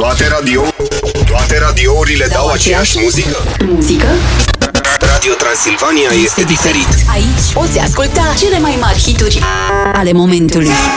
Toate radiourile dau aceeași muzică? Muzică? Radio Transilvania este diferit. Aici poți asculta cele mai mari hituri ale momentului.